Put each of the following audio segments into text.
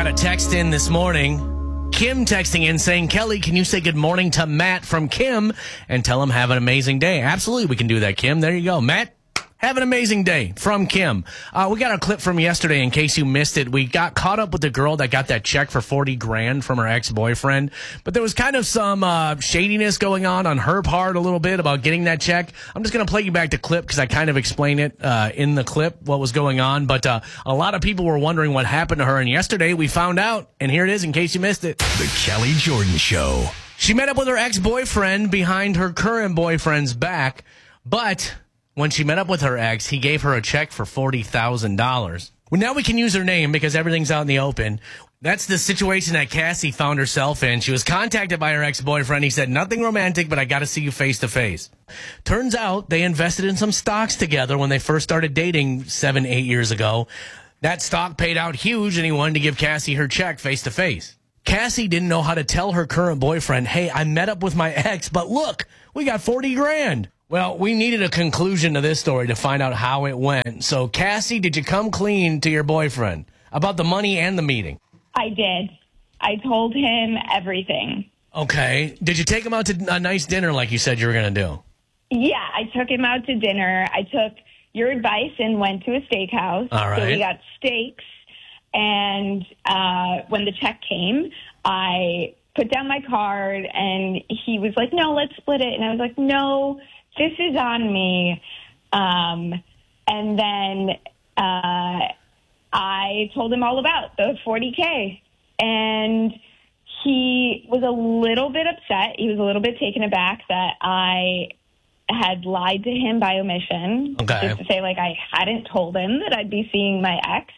got a text in this morning. Kim texting in saying, Kelly, can you say good morning to Matt from Kim and tell him have an amazing day? Absolutely, we can do that, Kim. There you go. Matt, have an amazing day from Kim. We got a clip from yesterday in case you missed it. We got caught up with the girl that got that check for $40,000 from her ex-boyfriend. But there was kind of some shadiness going on her part a little bit about getting that check. I'm just going to play you back the clip because I kind of explain it in the clip what was going on. But a lot of people were wondering what happened to her. And yesterday we found out. And here it is in case you missed it. The Kelly Jordan Show. She met up with her ex-boyfriend behind her current boyfriend's back. But when she met up with her ex, he gave her a check for $40,000. Well, now we can use her name because everything's out in the open. That's the situation that Cassie found herself in. She was contacted by her ex-boyfriend. He said, nothing romantic, but I got to see you face to face. Turns out they invested in some stocks together when they first started dating 7-8 years ago. That stock paid out huge, and he wanted to give Cassie her check face to face. Cassie didn't know how to tell her current boyfriend, hey, I met up with my ex, but look, we got $40,000. Well, we needed a conclusion to this story to find out how it went. So, Cassie, did you come clean to your boyfriend about the money and the meeting? I did. I told him everything. Okay. Did you take him out to a nice dinner like you said you were going to do? Yeah, I took him out to dinner. I took your advice and went to a steakhouse. All right. So we got steaks. And when the check came, I put down my card, and he was like, no, let's split it. And I was like, no, this is on me. And then I told him all about the $40K. And he was a little bit upset. He was a little bit taken aback that I had lied to him by omission. Okay. Just to say, like, I hadn't told him that I'd be seeing my ex.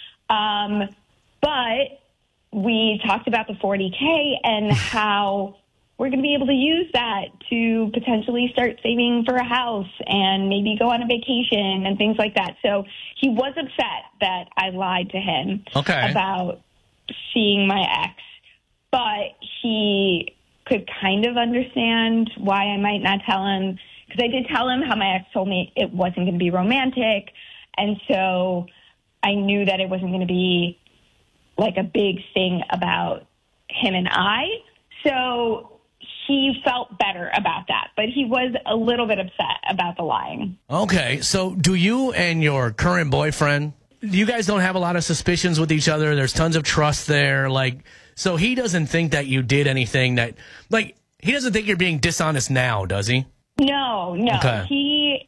But we talked about the $40K and how we're going to be able to use that to potentially start saving for a house and maybe go on a vacation and things like that. So he was upset that I lied to him about seeing my ex, but he could kind of understand why I might not tell him, because I did tell him how my ex told me it wasn't going to be romantic. And so I knew that it wasn't going to be like a big thing about him and I. So he felt better about that, but he was a little bit upset about the lying. Okay, so do you and your current boyfriend, you guys don't have a lot of suspicions with each other? There's tons of trust there. Like, so he doesn't think that you did anything that, like, he doesn't think you're being dishonest now, does he? No. Okay.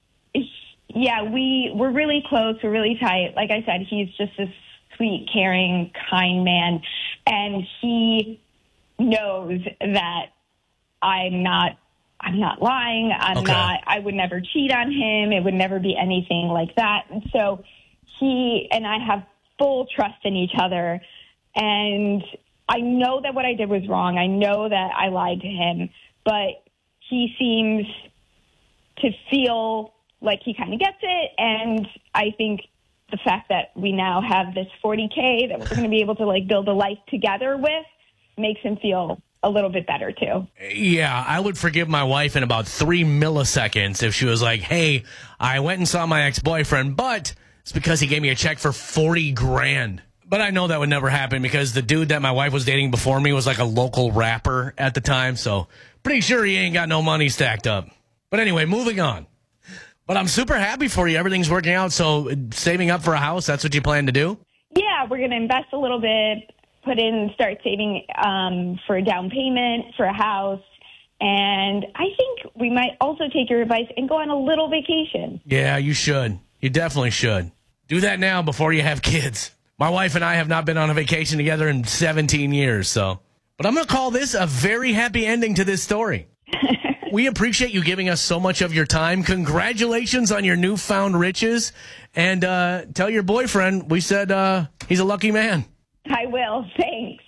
We're really close. We're really tight. Like I said, he's just a sweet, caring, kind man. And he knows that I'm not lying. I would never cheat on him. It would never be anything like that. And so he and I have full trust in each other. And I know that what I did was wrong. I know that I lied to him, but he seems to feel like he kind of gets it. And I think the fact that we now have this $40K that we're going to be able to like build a life together with makes him feel a little bit better too. Yeah, I would forgive my wife in about 3 milliseconds if she was like, hey, I went and saw my ex-boyfriend, but it's because he gave me a check for $40,000. But I know that would never happen because the dude that my wife was dating before me was like a local rapper at the time. So pretty sure he ain't got no money stacked up. But anyway, moving on. But I'm super happy for you. Everything's working out. So saving up for a house, that's what you plan to do? Yeah, we're going to invest a little bit, start saving for a down payment for a house. And I think we might also take your advice and go on a little vacation. Yeah, you should. You definitely should. Do that now before you have kids. My wife and I have not been on a vacation together in 17 years. So, but I'm going to call this a very happy ending to this story. We appreciate you giving us so much of your time. Congratulations on your newfound riches. And tell your boyfriend we said he's a lucky man. I will. Thanks.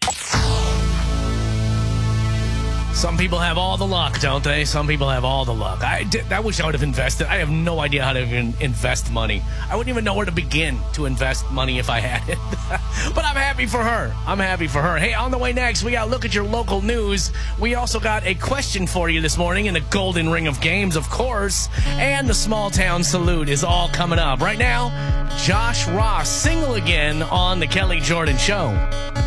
Some people have all the luck, don't they? Some people have all the luck. I wish I would have invested. I have no idea how to even invest money. I wouldn't even know where to begin to invest money if I had it. But I'm happy for her. I'm happy for her. Hey, on the way next, we got to look at your local news. We also got a question for you this morning in the Golden Ring of Games, of course. And the Small Town Salute is all coming up. Right now, Josh Ross, single again on The Kelly Jordan Show.